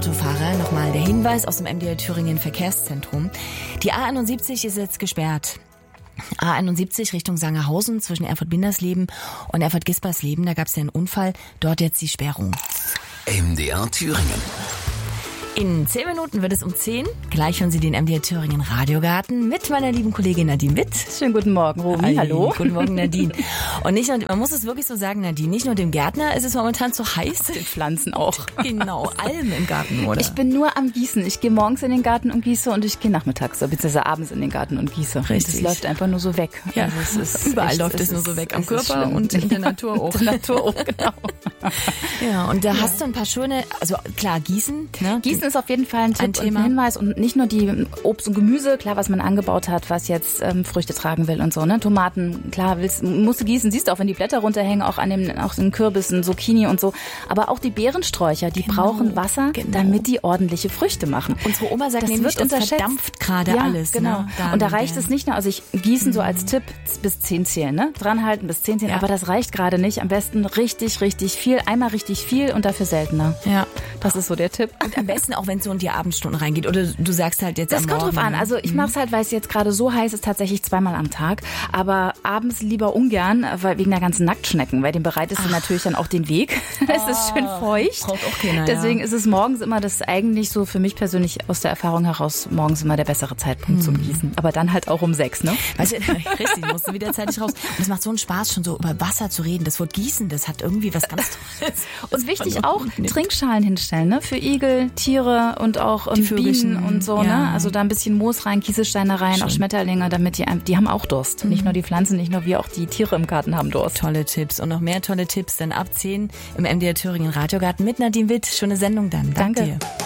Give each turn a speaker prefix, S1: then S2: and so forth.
S1: Autofahrer, nochmal der Hinweis aus dem MDR Thüringen Verkehrszentrum. Die A71 ist jetzt gesperrt. A71 Richtung Sangerhausen zwischen Erfurt-Bindersleben und Erfurt-Gispersleben. Da gab es ja einen Unfall. Dort jetzt die Sperrung.
S2: MDR Thüringen.
S1: In 10 Minuten wird es um 10. Gleich hören Sie den MDR Thüringen Radiogarten mit meiner lieben Kollegin Nadine Witt.
S3: Schönen guten Morgen, Romy. Hallo.
S1: Guten Morgen, Nadine. Und nicht nur, man muss es wirklich so sagen, Nadine, nicht nur dem Gärtner ist es momentan zu heiß.
S3: Den Pflanzen auch.
S1: Genau, allem im Garten, oder?
S3: Ich bin nur am Gießen. Ich gehe morgens in den Garten und gieße und ich gehe nachmittags, beziehungsweise abends in den Garten und gieße.
S1: Richtig.
S3: Das läuft einfach nur so weg.
S1: Ja, also überall läuft es nur so weg. Am Körper und in der Natur auch.
S3: In der Natur auch, genau.
S1: Ja, und da hast du ein paar schöne, also klar, Gießen. Ne?
S3: Gießen ist auf jeden Fall ein Tipp und ein Hinweis und nicht nur die Obst und Gemüse, klar, was man angebaut hat, was jetzt Früchte tragen will und so, ne? Tomaten, klar, musst du gießen, siehst du auch, wenn die Blätter runterhängen, auch auch den Kürbissen, Zucchini und so. Aber auch die Beerensträucher, die brauchen Wasser, damit die ordentliche Früchte machen.
S1: Unsere Oma sagt nämlich, das verdampft gerade alles.
S3: Genau.
S1: Ne?
S3: Und da reicht es nicht nur, also ich gießen so als Tipp bis 10 zählen, ne? Dranhalten bis 10 zählen, aber das reicht gerade nicht. Am besten richtig, richtig viel, einmal richtig viel und dafür seltener.
S1: Ja.
S3: Das ist so der Tipp.
S1: Und am besten auch, wenn es so in die Abendstunden reingeht. Oder du sagst halt jetzt
S3: das kommt drauf an. Also ich mache es halt, weil es jetzt gerade so heiß ist, tatsächlich 2-mal am Tag. Aber abends lieber ungern, weil wegen der ganzen Nacktschnecken. Weil dem bereitest du natürlich dann auch den Weg. Es ist schön feucht.
S1: Braucht auch keiner,
S3: deswegen ist es morgens immer das eigentlich so für mich persönlich aus der Erfahrung heraus morgens immer der bessere Zeitpunkt zum Gießen. Aber dann halt auch um 6, ne?
S1: Weißt du, richtig, musst du wieder zeitig raus. Und es macht so einen Spaß, schon so über Wasser zu reden. Das Wort Gießen, das hat irgendwie was ganz Tolles.
S3: Und wichtig auch, Trinkschalen hinstellen, ne? Für Igel, Tiere und auch
S1: die
S3: Bienen und so,
S1: ja.
S3: Ne? Also da ein bisschen Moos rein, Kieselsteine rein, auch Schmetterlinge, damit die haben auch Durst. Nicht nur die Pflanzen, nicht nur wir, auch die Tiere im Garten haben Durst.
S1: Tolle Tipps und noch mehr tolle Tipps dann ab 10 im MDR Thüringen Radiogarten mit Nadine Witt. Schöne Sendung dann. Danke dir.